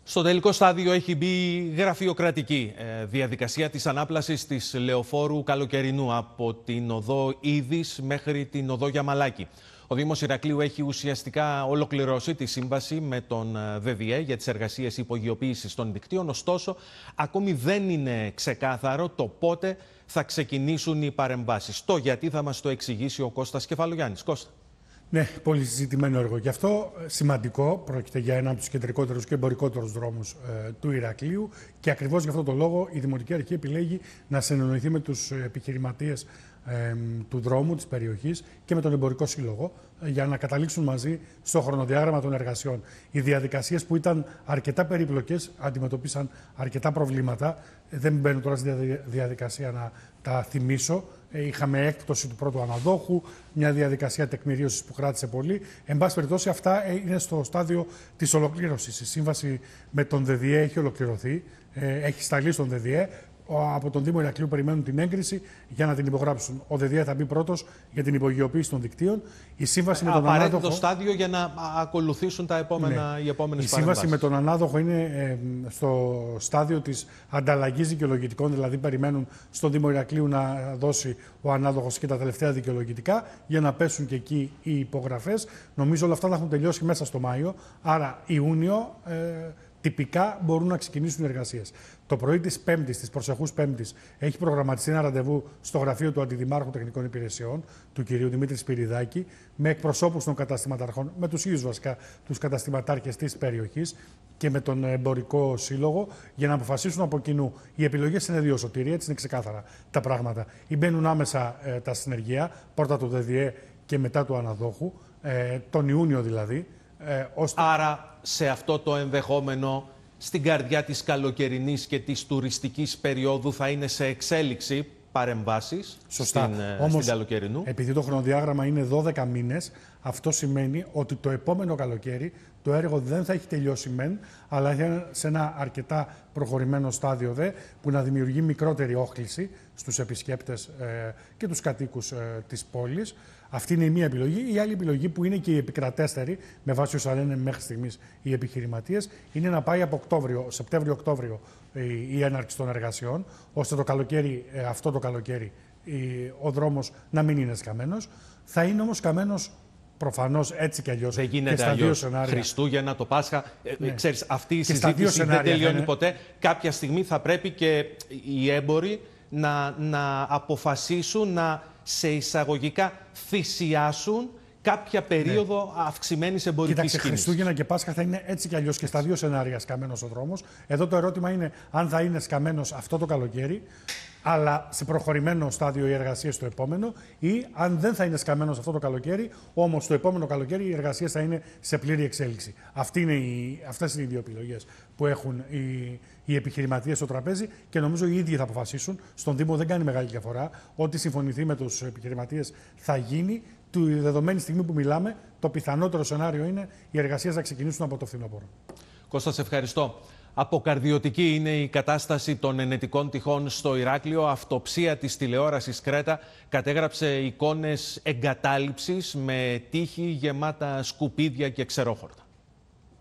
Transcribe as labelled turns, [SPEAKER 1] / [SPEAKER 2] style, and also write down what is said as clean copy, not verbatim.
[SPEAKER 1] Στο τελικό στάδιο έχει μπει γραφειοκρατική διαδικασία της ανάπλασης της λεωφόρου Καλοκαιρινού από την οδό Ήδης μέχρι την οδό Γιαμαλάκη. Ο Δήμος Ηρακλείου έχει ουσιαστικά ολοκληρώσει τη σύμβαση με τον ΔΔΕ για τις εργασίες υπογειοποίησης των δικτύων. Ωστόσο, ακόμη δεν είναι ξεκάθαρο το πότε θα ξεκινήσουν οι παρεμβάσεις. Το γιατί θα μας το εξηγήσει ο Κώστας Κεφαλογιάννης. Κώστα.
[SPEAKER 2] Ναι, πολύ συζητημένο έργο. Γι' αυτό σημαντικό, πρόκειται για ένα από τους κεντρικότερους και εμπορικότερους δρόμους του Ηρακλείου και ακριβώς γι' αυτό το λόγο η Δημοτική Αρχή επιλέγει να συνεννοηθεί με τους επιχειρηματίες του δρόμου, της περιοχής και με τον Εμπορικό Σύλλογο για να καταλήξουν μαζί στο χρονοδιάγραμμα των εργασιών. Οι διαδικασίες που ήταν αρκετά περίπλοκες αντιμετωπίσαν αρκετά προβλήματα. Δεν μπαίνω τώρα στη διαδικασία να τα θυμίσω. Είχαμε έκπτωση του πρώτου αναδόχου, μια διαδικασία τεκμηρίωσης που κράτησε πολύ. Εν πάση περιπτώσει, αυτά είναι στο στάδιο της ολοκλήρωσης. Η σύμβαση με τον ΔΔΕ έχει ολοκληρωθεί, έχει σταλεί στον ΔΔΕ. Από τον Δήμο Ηρακλείου περιμένουν την έγκριση για να την υπογράψουν. Ο ΔΔΕ θα μπει πρώτος για την υπογειοποίηση των δικτύων. Η σύμβαση με τον ανάδοχο.
[SPEAKER 1] Το στάδιο για να ακολουθήσουν τα επόμενες παρεμβάσεις.
[SPEAKER 2] Η σύμβαση με τον ανάδοχο είναι στο στάδιο της ανταλλαγής δικαιολογητικών, δηλαδή περιμένουν στον Δήμο Ηρακλείου να δώσει ο ανάδοχος και τα τελευταία δικαιολογητικά για να πέσουν και εκεί οι υπογραφές. Νομίζω όλα αυτά θα έχουν τελειώσει μέσα στο Μάιο. Άρα Ιούνιο. Τυπικά μπορούν να ξεκινήσουν οι εργασίες. Το πρωί της Πέμπτης, της προσεχούς Πέμπτης, έχει προγραμματιστεί ένα ραντεβού στο γραφείο του Αντιδημάρχου Τεχνικών Υπηρεσιών, του κ. Δημήτρη Σπυριδάκη, με εκπροσώπους των καταστηματαρχών, με τους ίδιους βασικά τους καταστηματάρχες της περιοχής και με τον Εμπορικό Σύλλογο, για να αποφασίσουν από κοινού. Οι επιλογές είναι δύο, Σωτήρη, έτσι είναι ξεκάθαρα τα πράγματα. Ή μπαίνουν άμεσα τα συνεργεία, πρώτα του ΔΔΕ και μετά του αναδόχου, τον Ιούνιο δηλαδή.
[SPEAKER 1] Άρα, σε αυτό το ενδεχόμενο, στην καρδιά της καλοκαιρινής και της τουριστικής περίοδου θα είναι σε εξέλιξη παρεμβάσεις στην Καλοκαιρινού.
[SPEAKER 2] Επειδή το χρονοδιάγραμμα είναι 12 μήνες, αυτό σημαίνει ότι το επόμενο καλοκαίρι το έργο δεν θα έχει τελειώσει μεν, αλλά σε ένα αρκετά προχωρημένο στάδιο που να δημιουργεί μικρότερη όχληση στους επισκέπτες και τους κατοίκους της πόλης. Αυτή είναι η μία επιλογή. Η άλλη επιλογή, που είναι και η επικρατέστερη, με βάση όσα λένε μέχρι στιγμής οι επιχειρηματίες, είναι να πάει από Σεπτέμβριο-Οκτώβριο η έναρξη των εργασιών, ώστε αυτό το καλοκαίρι ο δρόμος να μην είναι σκαμμένος. Θα είναι όμως σκαμμένος προφανώς έτσι κι αλλιώς.
[SPEAKER 1] Δεν γίνεται αλλιώς. Χριστούγεννα, το Πάσχα. Ξέρεις, αυτή η συζήτηση δεν τελειώνει ποτέ. Κάποια στιγμή θα πρέπει και οι έμποροι να αποφασίσουν να σε εισαγωγικά θυσιάσουν κάποια περίοδο αυξημένης εμπορικής κίνησης.
[SPEAKER 2] Κοίταξε, Χριστούγεννα και Πάσχα θα είναι έτσι κι αλλιώς και στα δύο σενάρια σκαμμένος ο δρόμος. Εδώ το ερώτημα είναι αν θα είναι σκαμμένος αυτό το καλοκαίρι, αλλά σε προχωρημένο στάδιο οι εργασίες το επόμενο, ή αν δεν θα είναι σκαμμένος αυτό το καλοκαίρι, όμως το επόμενο καλοκαίρι οι εργασίες θα είναι σε πλήρη εξέλιξη. Αυτές είναι οι δύο επιλογές που έχουν οι επιχειρηματίες στο τραπέζι και νομίζω οι ίδιοι θα αποφασίσουν. Στον Δήμο δεν κάνει μεγάλη διαφορά. Ό,τι συμφωνηθεί με τους επιχειρηματίες θα γίνει. Τη δεδομένη στιγμή που μιλάμε, το πιθανότερο σενάριο είναι οι εργασίες να ξεκινήσουν από το φθινόπωρο.
[SPEAKER 1] Κώστα, σε ευχαριστώ. Αποκαρδιωτική είναι η κατάσταση των ενετικών τυχών στο Ηράκλειο. Αυτοψία της τηλεόρασης Κρέτα κατέγραψε εικόνες εγκατάλειψης με τείχη γεμάτα σκουπίδια και ξερόχορτα.